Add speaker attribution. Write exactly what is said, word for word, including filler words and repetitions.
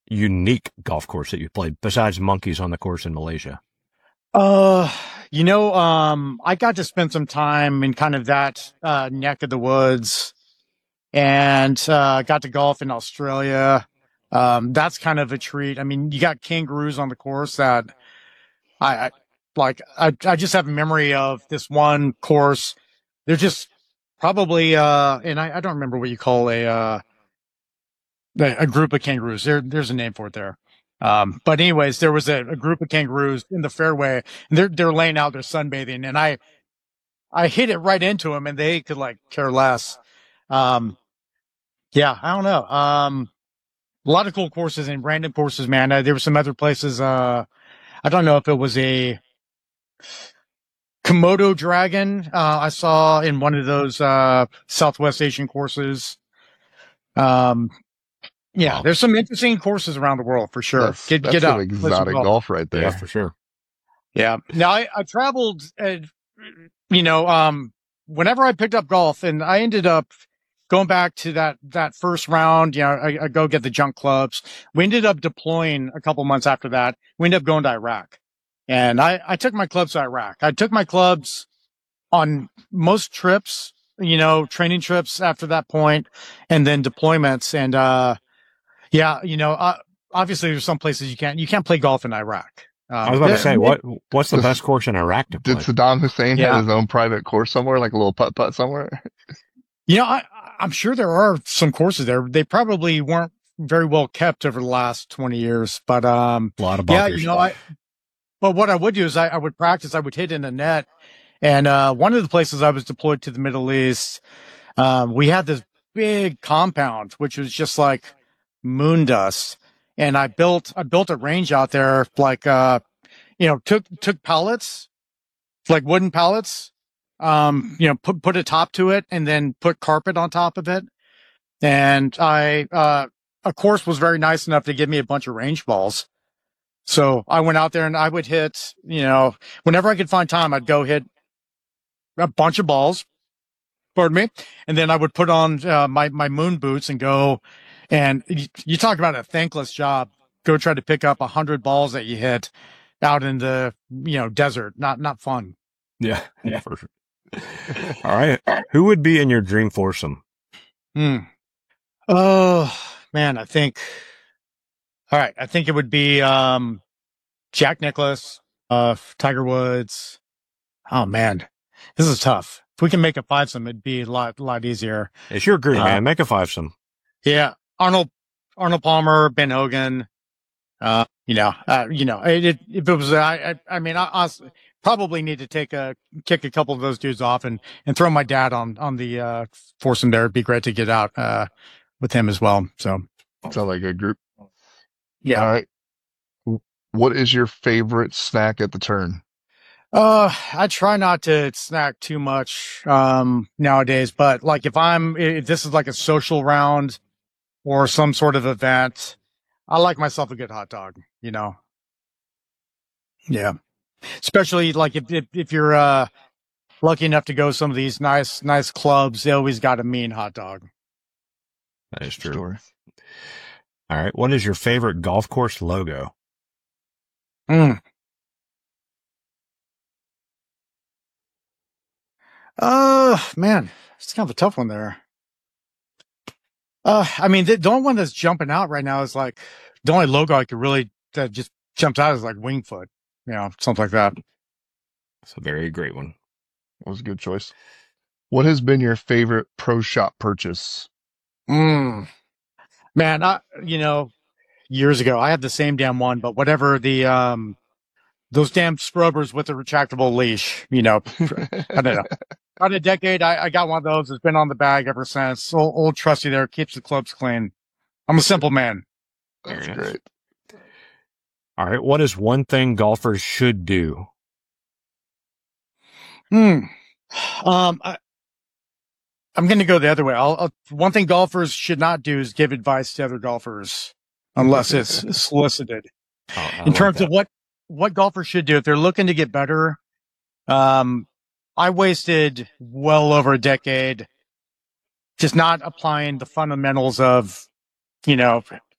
Speaker 1: unique golf course that you played besides monkeys on the course in Malaysia?
Speaker 2: Uh, you know, um, I got to spend some time in kind of that uh, neck of the woods, and uh, got to golf in Australia. Um, that's kind of a treat. I mean, you got kangaroos on the course that I, I like. I I just have a memory of this one course. They're just probably uh, and I, I don't remember what you call a uh a, a group of kangaroos. There there's a name for it there. Um, but anyways, there was a, a group of kangaroos in the fairway, and they're they're laying out, they're sunbathing, and I I hit it right into them, and they could like care less. Um, yeah, I don't know. Um, a lot of cool courses and random courses, man. Uh, there were some other places. Uh, I don't know if it was a Komodo dragon. Uh, I saw in one of those, uh, Southwest Asian courses. Um, yeah,
Speaker 1: Wow.
Speaker 2: there's some interesting courses around the world for sure.
Speaker 3: That's
Speaker 2: Get,
Speaker 3: that's
Speaker 2: get
Speaker 3: some
Speaker 2: out. Play some
Speaker 3: exotic golf right there.
Speaker 1: Yeah, for sure.
Speaker 2: Yeah. Now I, I traveled, uh, you know, um, whenever I picked up golf, and I ended up going back to that, that first round, you know, I, I go get the junk clubs. We ended up deploying a couple months after that. We ended up going to Iraq, and I, I took my clubs to Iraq. I took my clubs on most trips, you know, training trips after that point, and then deployments. And, uh, yeah, you know, uh, obviously there's some places you can't, you can't play golf in Iraq. Um,
Speaker 1: I was about to say,
Speaker 2: there-
Speaker 1: what what's the best course in Iraq to
Speaker 3: Did
Speaker 1: play?
Speaker 3: Saddam Hussein
Speaker 2: Yeah.
Speaker 3: have his own private course somewhere, like a little putt putt somewhere?
Speaker 2: You know, I, I'm sure there are some courses there. They probably weren't very well kept over the last twenty years, but, um,
Speaker 1: A lot of
Speaker 2: yeah,
Speaker 1: bunkers.
Speaker 2: you know, I, but what I would do is I, I would practice, I would hit in a net. And, uh, one of the places I was deployed to the Middle East, um, we had this big compound, which was just like moon dust. And I built, I built a range out there, like, uh, you know, took, took pallets, like wooden pallets, um, you know, put, put a top to it and then put carpet on top of it. And I, uh, a course was very nice enough to give me a bunch of range balls. So I went out there and I would hit, you know, whenever I could find time, I'd go hit a bunch of balls, pardon me. And then I would put on, uh, my, my moon boots and go, and you, you talk about a thankless job. Go try to pick up a hundred balls that you hit out in the, you know, desert. Not, not fun.
Speaker 1: Yeah, yeah, for sure. All right. Who would be in your dream foursome?
Speaker 2: Hmm. Oh man, I think. All right, I think it would be um, Jack Nicklaus, uh, Tiger Woods. Oh man, this is tough. If we can make a fivesome, it'd be a lot, lot easier.
Speaker 1: It's your group,
Speaker 2: Uh,
Speaker 1: man. Make a fivesome.
Speaker 2: Yeah, Arnold, Arnold Palmer, Ben Hogan. Uh, you know, uh, you know, it, it, if it was, I, I, I mean, I, I probably need to take a kick a couple of those dudes off and and throw my dad on on the uh, foursome there. It'd be great to get out uh, with him as well. So
Speaker 3: Sounds like a group.
Speaker 2: yeah.
Speaker 3: All right. What is your favorite snack at the turn?
Speaker 2: Uh, I try not to snack too much, um, nowadays, but like if I'm, if this is like a social round or some sort of event, I like myself a good hot dog, you know? Yeah. Especially like if, if, if you're, uh, lucky enough to go to some of these nice, nice clubs, they always got a mean hot dog.
Speaker 1: That is true.
Speaker 3: Story.
Speaker 1: All right. What is your favorite golf course logo?
Speaker 2: Mm. Uh, man, it's kind of a tough one there. Uh, I mean, the, the only one that's jumping out right now is like the only logo I could really that just jumps out is like Wingfoot, you know, something like that.
Speaker 1: It's a very great one.
Speaker 3: That was a good choice. What has been your favorite pro shop purchase?
Speaker 2: Mm. Man, I, you know, years ago I had the same damn one, but whatever the um those damn scrubbers with the retractable leash, you know, I don't know. About a decade, I, I got one of those. It's been on the bag ever since. Old, old trusty there keeps the clubs clean. I'm a simple man.
Speaker 3: That's
Speaker 1: Very nice.
Speaker 3: great.
Speaker 1: All right. What is one thing golfers should do?
Speaker 2: Hmm. Um, I, I'm going to go the other way. I'll, I'll, one thing golfers should not do is give advice to other golfers unless it's solicited.
Speaker 1: Oh, I
Speaker 2: In
Speaker 1: like
Speaker 2: terms
Speaker 1: that.
Speaker 2: of what, what golfers should do if they're looking to get better, um, I wasted well over a decade just not applying the fundamentals of, you know,